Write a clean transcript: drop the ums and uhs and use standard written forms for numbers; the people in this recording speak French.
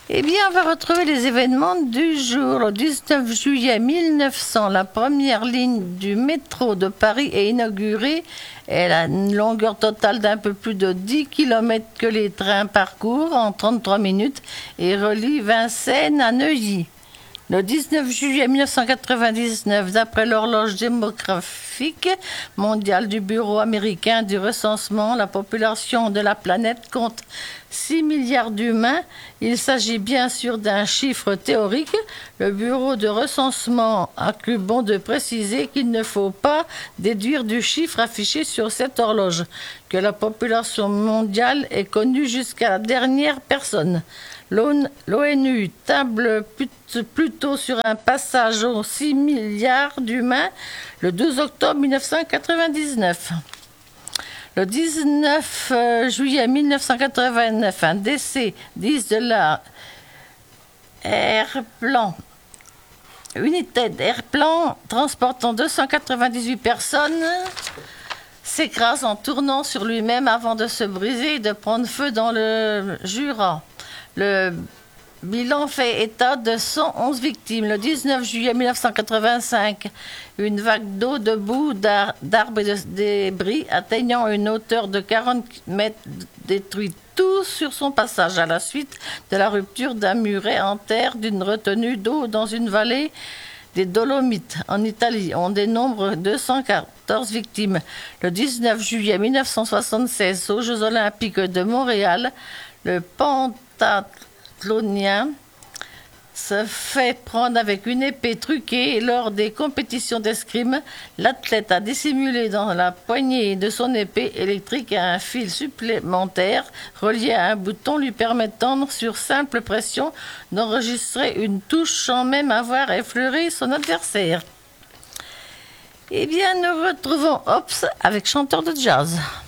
Eh bien, on va retrouver les événements du jour. Le 19 juillet 1900, la première ligne du métro de Paris est inaugurée. Elle a une longueur totale d'un peu plus de 10 km que les trains parcourent en 33 minutes et relie Vincennes à Neuilly. Le 19 juillet 1999, d'après l'horloge démographique mondiale du Bureau américain du recensement, la population de la planète compte 6 milliards d'humains. Il s'agit bien sûr d'un chiffre théorique. Le Bureau de recensement a cru bon de préciser qu'il ne faut pas déduire du chiffre affiché sur cette horloge, que la population mondiale est connue jusqu'à la dernière personne. L'ONU table plutôt sur un passage aux 6 milliards d'humains le 12 octobre 1999. Le 19 juillet 1989, un décès d'Is de la Airplan, unité d'Airplan transportant 298 personnes, s'écrase en tournant sur lui-même avant de se briser et de prendre feu dans le Jura. Le bilan fait état de 111 victimes. Le 19 juillet 1985, une vague d'eau, de boue, d'arbres et de débris atteignant une hauteur de 40 mètres détruit tout sur son passage à la suite de la rupture d'un muret en terre d'une retenue d'eau dans une vallée des Dolomites en Italie. On dénombre 214 victimes. Le 19 juillet 1976, aux Jeux Olympiques de Montréal, le pentathlonien se fait prendre avec une épée truquée lors des compétitions d'escrime. L'athlète a dissimulé dans la poignée de son épée électrique un fil supplémentaire relié à un bouton lui permettant, sur simple pression, d'enregistrer une touche sans même avoir effleuré son adversaire. Eh bien, nous retrouvons Hobbs avec chanteur de jazz.